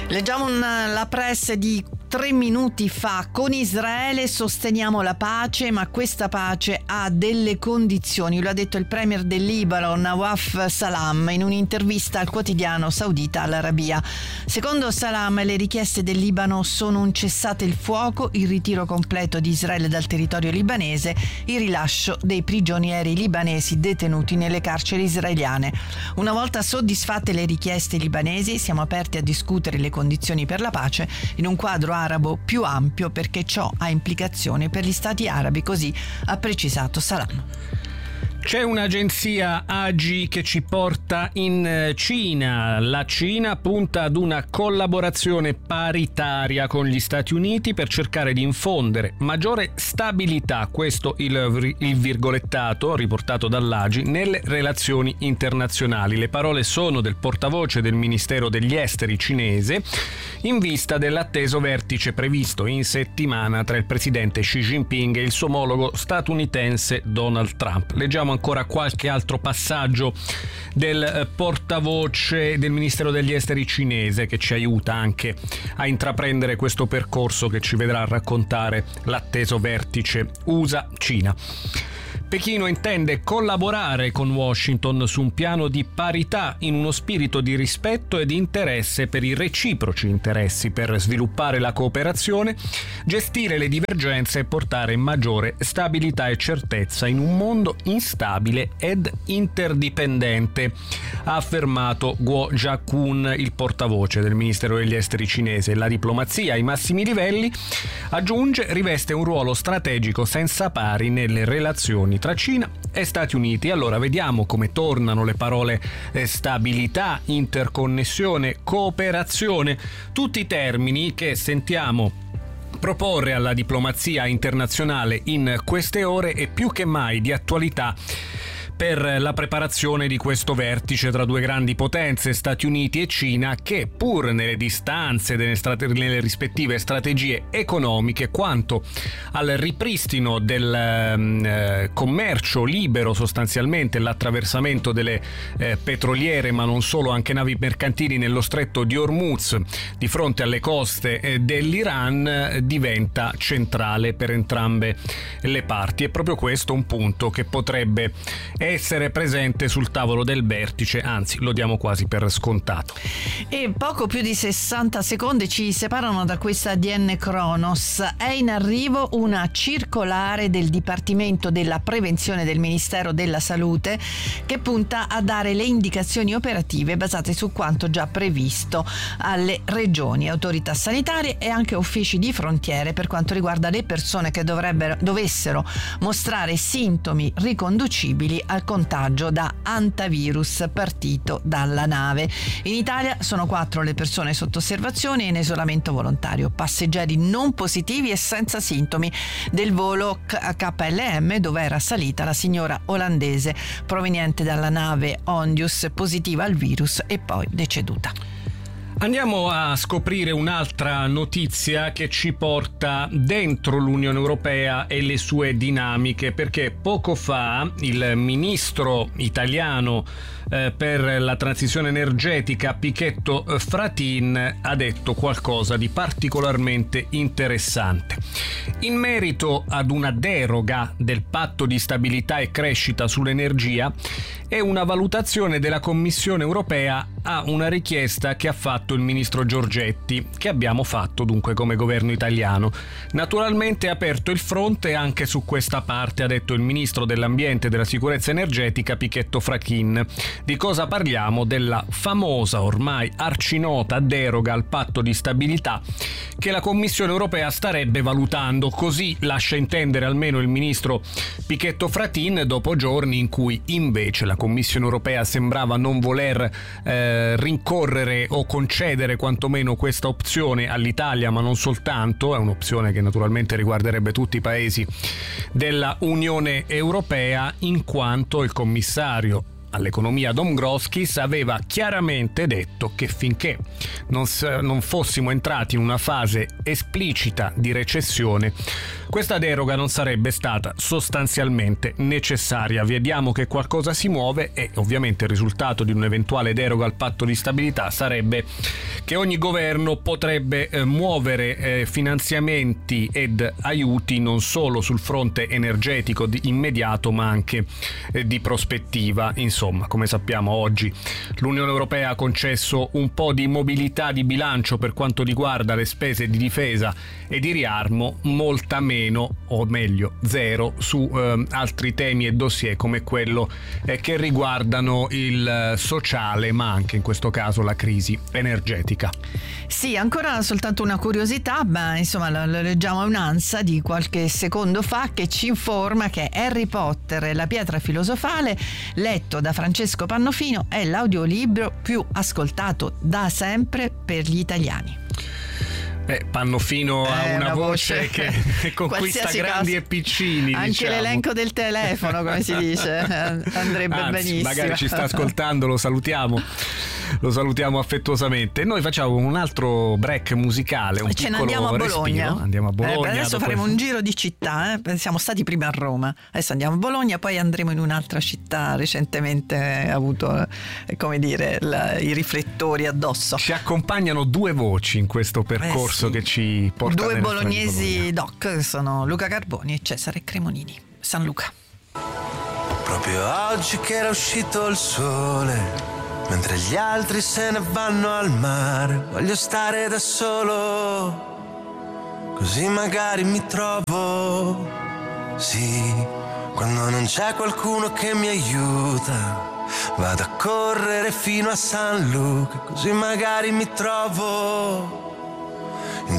Leggiamo la press di 3 minuti fa. Con Israele sosteniamo la pace, ma questa pace ha delle condizioni. Lo ha detto il premier del Libano, Nawaf Salam, in un'intervista al quotidiano saudita Al Arabiya. Secondo Salam, le richieste del Libano sono un cessate il fuoco, il ritiro completo di Israele dal territorio libanese, il rilascio dei prigionieri libanesi detenuti nelle carceri israeliane. Una volta soddisfatte le richieste libanesi, siamo aperti a discutere le condizioni per la pace in un quadro arabo più ampio, perché ciò ha implicazioni per gli stati arabi, così ha precisato Salam. C'è un'agenzia AGI che ci porta in Cina. La Cina punta ad una collaborazione paritaria con gli Stati Uniti per cercare di infondere maggiore stabilità, questo il virgolettato riportato dall'AGI, nelle relazioni internazionali. Le parole sono del portavoce del Ministero degli Esteri cinese in vista dell'atteso vertice previsto in settimana tra il presidente Xi Jinping e il suo omologo statunitense Donald Trump. Leggiamo ancora qualche altro passaggio del portavoce del Ministero degli Esteri cinese, che ci aiuta anche a intraprendere questo percorso che ci vedrà raccontare l'atteso vertice USA-Cina. Pechino intende collaborare con Washington su un piano di parità in uno spirito di rispetto e di interesse per i reciproci interessi, per sviluppare la cooperazione, gestire le divergenze e portare maggiore stabilità e certezza in un mondo instabile ed interdipendente, ha affermato Guo Jiakun, il portavoce del Ministero degli Esteri cinese. La diplomazia ai massimi livelli, aggiunge, riveste un ruolo strategico senza pari nelle relazioni tra Cina e Stati Uniti. Allora vediamo come tornano le parole stabilità, interconnessione, cooperazione, tutti termini che sentiamo proporre alla diplomazia internazionale in queste ore e più che mai di attualità per la preparazione di questo vertice tra due grandi potenze, Stati Uniti e Cina, che pur nelle distanze, nelle rispettive strategie economiche, quanto al ripristino del commercio libero, sostanzialmente l'attraversamento delle petroliere, ma non solo, anche navi mercantili nello stretto di Hormuz di fronte alle coste dell'Iran, diventa centrale per entrambe le parti. È proprio questo un punto che potrebbe essere presente sul tavolo del vertice, anzi lo diamo quasi per scontato. E poco più di 60 secondi ci separano da questa ADN Kronos. È in arrivo una circolare del Dipartimento della Prevenzione del Ministero della Salute che punta a dare le indicazioni operative basate su quanto già previsto alle regioni, autorità sanitarie e anche uffici di frontiere per quanto riguarda le persone che dovessero mostrare sintomi riconducibili al contagio da antivirus partito dalla nave. In Italia sono 4 le persone sotto osservazione e in isolamento volontario, passeggeri non positivi e senza sintomi del volo KLM dove era salita la signora olandese proveniente dalla nave Ondius, positiva al virus e poi deceduta. Andiamo a scoprire un'altra notizia che ci porta dentro l'Unione Europea e le sue dinamiche, perché poco fa il ministro italiano per la transizione energetica Pichetto Fratin ha detto qualcosa di particolarmente interessante. In merito ad una deroga del patto di stabilità e crescita sull'energia, è una valutazione della Commissione europea a una richiesta che ha fatto il ministro Giorgetti, che abbiamo fatto dunque come governo italiano. Naturalmente ha aperto il fronte anche su questa parte, ha detto il ministro dell'ambiente e della sicurezza energetica Pichetto Fratin. Di cosa parliamo? Della famosa, ormai arcinota deroga al patto di stabilità che la Commissione europea starebbe valutando, così lascia intendere almeno il ministro Pichetto Fratin, dopo giorni in cui invece la Commissione europea sembrava non voler rincorrere o concedere quantomeno questa opzione all'Italia, ma non soltanto. È un'opzione che naturalmente riguarderebbe tutti i paesi della Unione Europea, in quanto il commissario all'economia Dombrovskis aveva chiaramente detto che finché non fossimo entrati in una fase esplicita di recessione, questa deroga non sarebbe stata sostanzialmente necessaria. Vediamo che qualcosa si muove e ovviamente il risultato di un'eventuale deroga al patto di stabilità sarebbe che ogni governo potrebbe muovere finanziamenti ed aiuti non solo sul fronte energetico immediato ma anche di prospettiva. Insomma, come sappiamo oggi l'Unione Europea ha concesso un po' di mobilità di bilancio per quanto riguarda le spese di difesa e di riarmo, molta meno, o meglio zero, su altri temi e dossier come quello che riguardano il sociale ma anche in questo caso la crisi energetica. Sì, ancora soltanto una curiosità, ma insomma lo leggiamo un'ansa di qualche secondo fa che ci informa che Harry Potter e la pietra filosofale, letto da Francesco Pannofino, è l'audiolibro più ascoltato da sempre per gli italiani. Pannofino ha una voce che conquista grandi e piccini, anche diciamo. L'elenco del telefono, come si dice, andrebbe benissimo. Magari ci sta ascoltando, lo salutiamo affettuosamente. Noi facciamo un altro break musicale, un piccolo andiamo a Bologna. Respiro. Andiamo a Bologna. Adesso faremo un giro di città, siamo stati prima a Roma, adesso andiamo a Bologna, poi andremo in un'altra città recentemente avuto i riflettori addosso. Ci accompagnano due voci in questo percorso che ci porta due bolognesi doc, sono Luca Carboni e Cesare Cremonini. San Luca. Proprio oggi che era uscito il sole, mentre gli altri se ne vanno al mare, voglio stare da solo, così magari mi trovo. Sì, quando non c'è qualcuno che mi aiuta, vado a correre fino a San Luca, così magari mi trovo.